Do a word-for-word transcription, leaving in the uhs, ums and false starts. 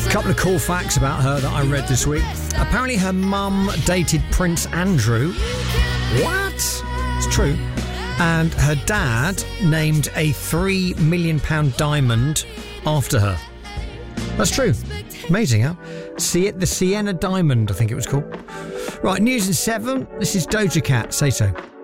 A couple of cool facts about her that I read this week. Apparently her mum dated Prince Andrew. What? It's true. And her dad named a three million pound diamond after her. That's true. Amazing, huh? See it, the Sienna Diamond, I think it was called. Right, news in seven. This is Doja Cat. Say so.